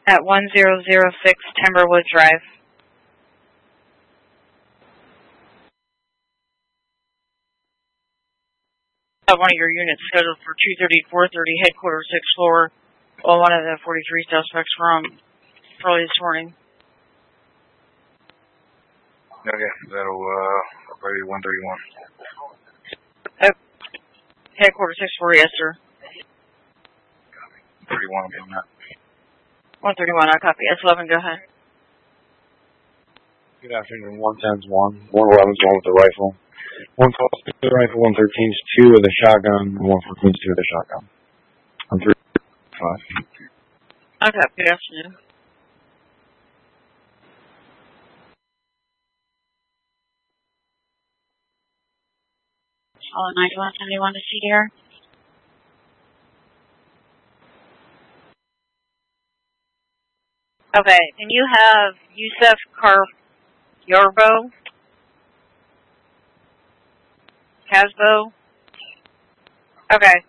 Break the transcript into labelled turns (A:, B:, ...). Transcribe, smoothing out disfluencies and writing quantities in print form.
A: at 1006 Timberwood Drive. One of your units scheduled for 2:30 to 4:30, headquarters 6th floor. Well, one of the 43 suspects from early this morning.
B: Okay, that'll probably be 131.
A: Headquarters 6th floor, yes, sir.
B: 31 will be on that.
A: 131, I copy. S11, go ahead.
C: Good afternoon. 110's 1. 111's 1 with the rifle. 112's 2 with the rifle. 113's 2 with a shotgun. And 114's 2 with a shotgun. I'm 3-5.
A: I copy. Good afternoon. All 9171 to CDR. Okay, and you have Yusef Yorbo? Casbo? Okay.